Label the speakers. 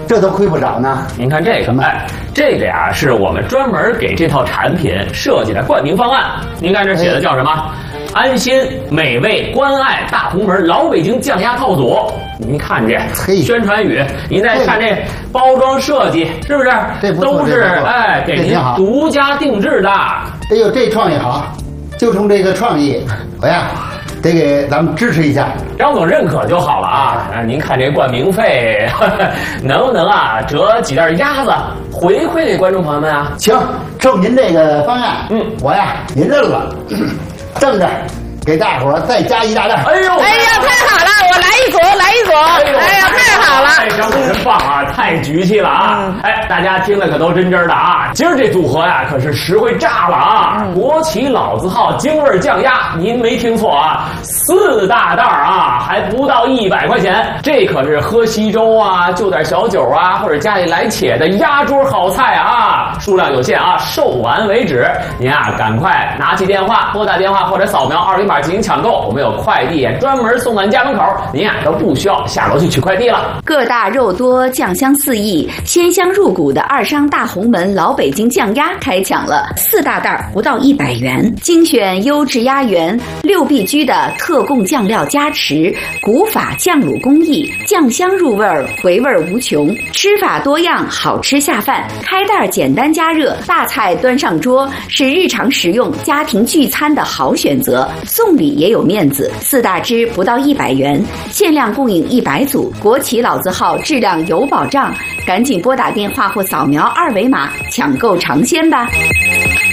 Speaker 1: 这都亏不少呢。
Speaker 2: 您看这个，哎，这个呀是我们专门给这套产品设计的冠名方案。您看这写的叫什么？安心美味关爱大红门老北京酱鸭套组。您看这宣传语，您再看这包装设计，是不是？
Speaker 1: 这不错，
Speaker 2: 都是哎给您独家定制的。
Speaker 1: 哎呦，这创意好，就冲这个创意，我呀得给咱们支持一下。
Speaker 2: 张总认可就好了啊！您看这冠名费能不能啊折几袋鸭子回馈给观众朋友们啊？
Speaker 1: 行，就您这个方案，我呀也认了，正着给大伙儿再加一大袋。
Speaker 2: 哎呦，
Speaker 3: 哎呀，太好了！我来一组，来一组！哎呀，太好了！
Speaker 2: 哎，张总真棒啊，太局气了啊！哎，大家听的可都真真的啊！今儿这组合呀，可是实惠炸了啊！国企老字号京味酱鸭，您没听错啊，4大袋啊，还不到100块钱。这可是喝稀粥啊，就点小酒啊，或者家里来且的压桌好菜啊！数量有限啊，售完为止。您啊，赶快拿起电话，拨打电话或者扫描2维码进行抢购。我们有快递专门送咱家门口，您啊都不需要下楼去取快递了。
Speaker 4: 个大肉多，酱香四溢，鲜香入骨的二商大红门老北京酱鸭开抢了，4大袋不到100元，精选优质鸭源，6必居的特供酱料加持，古法酱卤工艺，酱香入味儿，回味无穷，吃法多样，好吃下饭。开袋简单加热，大菜端上桌，是日常食用、家庭聚餐的好选择。送礼也有面子，4大只不到100元，限量供应100组，国企老字号，质量有保障。赶紧拨打电话或扫描2维码抢购尝鲜吧。